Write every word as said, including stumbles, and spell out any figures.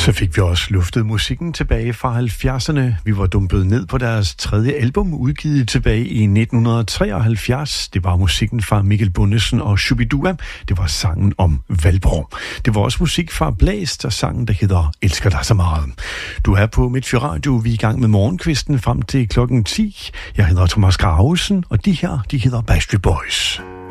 Så fik vi også luftet musikken tilbage fra halvfjerdserne. Vi var dumpet ned på deres tredje album, udgivet tilbage i nitten treoghalvfjerds. Det var musikken fra Mikkel Bundesen og Shubidua. Det var sangen om Valborg. Det var også musik fra Blæst og sangen, der hedder Elsker dig så meget. Du er på Midtfyr Radio. Vi er i gang med morgenkvisten frem til klokken ti. Jeg hedder Thomas Gravesen, og de her, de hedder Backstreet Boys.